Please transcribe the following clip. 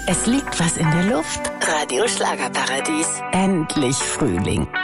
Es liegt was in der Luft. Radio Schlagerparadies. Endlich Frühling.